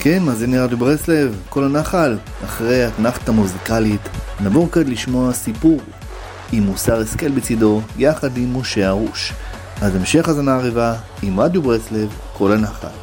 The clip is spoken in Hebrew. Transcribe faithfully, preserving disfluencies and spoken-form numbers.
כן, מאזיני רדיו ברסלב, כל הנחל, אחרי התנחת המוזיקלית, נעבור כעת לשמוע סיפור עם מוסר השכל בצידו, יחד עם משה הרוש. אז המשך הזנה ערבה עם רדיו ברסלב, כל הנחל.